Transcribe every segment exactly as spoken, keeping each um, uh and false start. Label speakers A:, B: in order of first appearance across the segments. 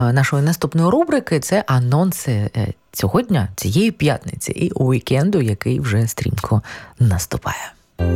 A: Нашої наступної рубрики – це анонси цього дня, цієї п'ятниці і уікенду, який вже стрімко наступає.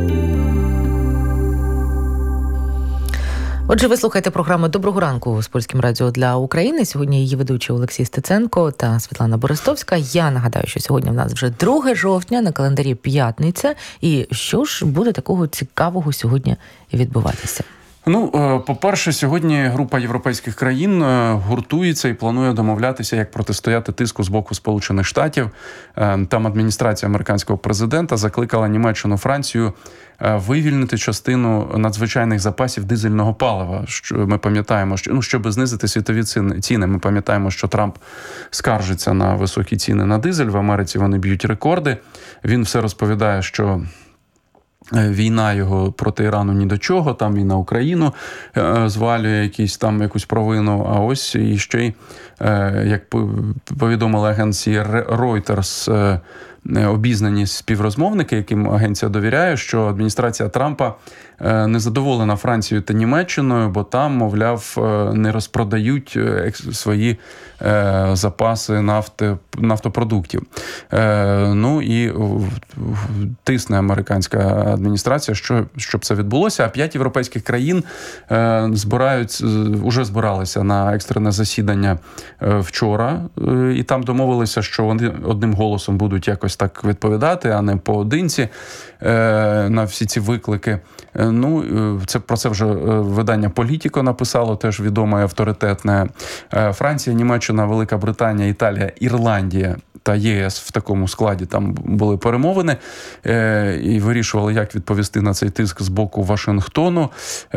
A: Отже, ви слухаєте програму «Доброго ранку» з Польським радіо для України. Сьогодні її ведучі Олексій Стеценко та Світлана Борисовська. Я нагадаю, що сьогодні в нас вже друге жовтня, на календарі п'ятниця. І що ж буде такого цікавого сьогодні відбуватися?
B: Ну, по-перше, сьогодні група європейських країн гуртується і планує домовлятися, як протистояти тиску з боку Сполучених Штатів. Там адміністрація американського президента закликала Німеччину, Францію вивільнити частину надзвичайних запасів дизельного палива. Ми пам'ятаємо, що ну, щоб знизити світові ціни, ми пам'ятаємо, що Трамп скаржиться на високі ціни на дизель. В Америці вони б'ють рекорди. Він все розповідає, що війна його проти Ірану ні до чого, там і на Україну звалює якісь там якусь провину, а ось і ще й, як повідомила агенція Reuters, обізнані співрозмовники, яким агенція довіряє, що адміністрація Трампа не задоволена Францією та Німеччиною, бо там, мовляв, не розпродають свої запаси нафти, нафтопродуктів. Ну і тисне американська адміністрація, що, щоб це відбулося. А п'ять європейських країн збирають, уже збиралися на екстрене засідання вчора, і там домовилися, що вони одним голосом будуть якось так відповідати, а не поодинці на всі ці виклики. Ну, це про це вже видання «Політіко» написало, теж відоме і авторитетне. Франція, Німеччина, Велика Британія, Італія, Ірландія та ЄС в такому складі там були перемовини і вирішували, як відповісти на цей тиск з боку Вашингтону.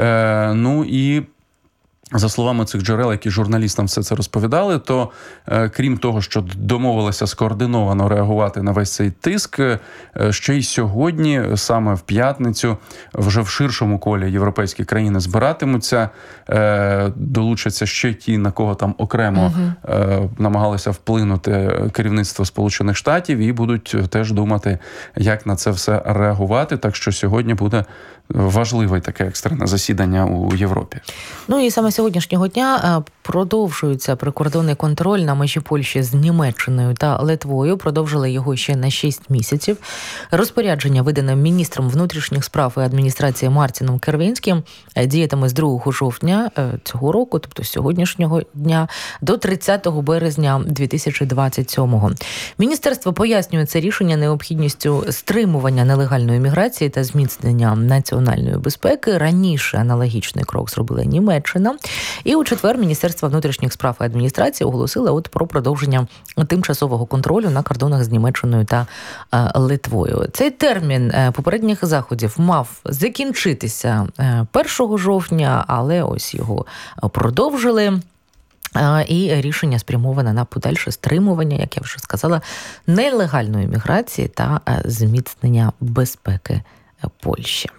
B: Ну і за словами цих джерел, які журналістам все це розповідали, то е, крім того, що домовилися скоординовано реагувати на весь цей тиск, е, ще й сьогодні, саме в п'ятницю, вже в ширшому колі європейські країни збиратимуться, е, долучаться ще ті, на кого там окремо угу. е, намагалися вплинути керівництво Сполучених Штатів, і будуть теж думати, як на це все реагувати. Так що сьогодні буде важливе таке екстрене засідання у Європі.
A: Ну і саме сьогоднішнього дня продовжується прикордонний контроль на межі Польщі з Німеччиною та Литвою. Продовжили його ще на шість місяців. Розпорядження, видане міністром внутрішніх справ і адміністрації Мартіном Кервінським, діятиме з другого жовтня цього року, тобто сьогоднішнього дня, до тридцятого березня дві тисячі двадцять сьомого. Міністерство пояснює це рішення необхідністю стримування нелегальної міграції та зміцнення національної безпеки. Раніше аналогічний крок зробила Німеччина. І у четвер Міністерство внутрішніх справ і адміністрації оголосило от про продовження тимчасового контролю на кордонах з Німеччиною та е, Литвою. Цей термін е, попередніх заходів мав закінчитися е, першого жовтня, але ось його продовжили. Е, і рішення спрямоване на подальше стримування, як я вже сказала, нелегальної міграції та е, зміцнення безпеки Польщі.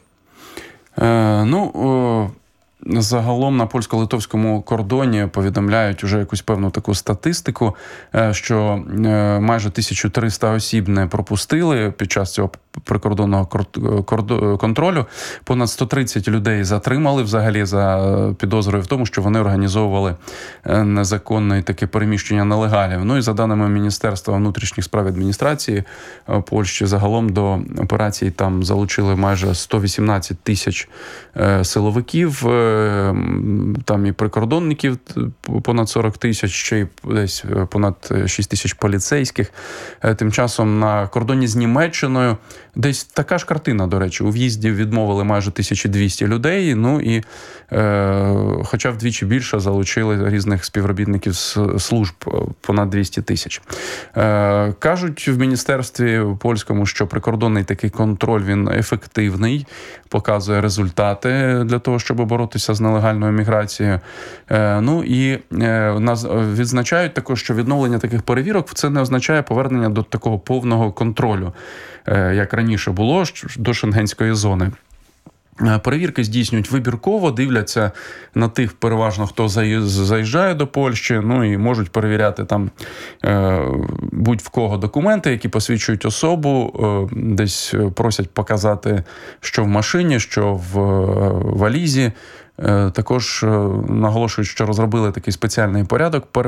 B: Е, ну, о... Загалом на польсько-литовському кордоні повідомляють уже якусь певну таку статистику, що майже тисячу триста осіб не пропустили під час цього прикордонного контролю. Понад сто тридцять людей затримали взагалі за підозрою в тому, що вони організовували незаконне таке переміщення нелегалів. Ну і за даними Міністерства внутрішніх справ і адміністрації Польщі, загалом до операції там залучили майже сто вісімнадцять тисяч силовиків, там і прикордонників понад сорок тисяч, ще й десь понад шість тисяч поліцейських. Тим часом на кордоні з Німеччиною десь така ж картина, до речі. У в'їзді відмовили майже тисяча двісті людей, ну і е, хоча вдвічі більше залучили різних співробітників з служб, понад двісті тисяч. Е, кажуть в міністерстві польському, що прикордонний такий контроль, він ефективний, показує результати для того, щоб боротися з нелегальною міграцією. Е, ну і е, нас відзначають також, що відновлення таких перевірок це не означає повернення до такого повного контролю, е, як раніше було, до шенгенської зони. Перевірки здійснюють вибірково, дивляться на тих переважно, хто заїжджає до Польщі, ну і можуть перевіряти там е, будь-в кого документи, які посвідчують особу, е, десь просять показати, що в машині, що в е, валізі. Е, також е, наголошують, що розробили такий спеціальний порядок